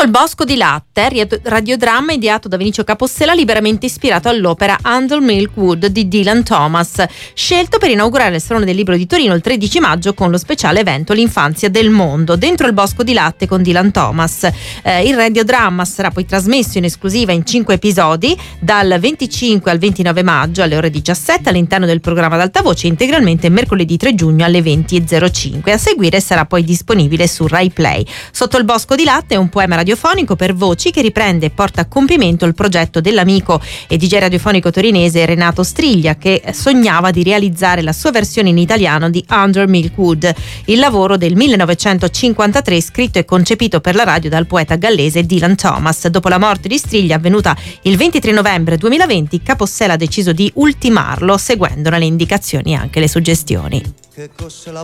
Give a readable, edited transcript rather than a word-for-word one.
Sotto il bosco di latte, radiodramma ideato da Vinicio Capossela, liberamente ispirato all'opera Under Milk Wood di Dylan Thomas, scelto per inaugurare il Salone del Libro di Torino il 13 maggio con lo speciale evento L'infanzia del mondo. Dentro il bosco di latte con Dylan Thomas. Il radiodramma sarà poi trasmesso in esclusiva in 5 episodi dal 25 al 29 maggio alle ore 17 all'interno del programma ad alta voce, integralmente mercoledì 3 giugno alle 20.05. A seguire sarà poi disponibile su Rai Play. Sotto il bosco di latte è un poema radiofonico per voci che riprende e porta a compimento il progetto dell'amico e DJ radiofonico torinese Renato Striglia, che sognava di realizzare la sua versione in italiano di Under Milk Wood, il lavoro del 1953 scritto e concepito per la radio dal poeta gallese Dylan Thomas. Dopo la morte di Striglia, avvenuta il 23 novembre 2020, Capossela ha deciso di ultimarlo seguendone le indicazioni e anche le suggestioni.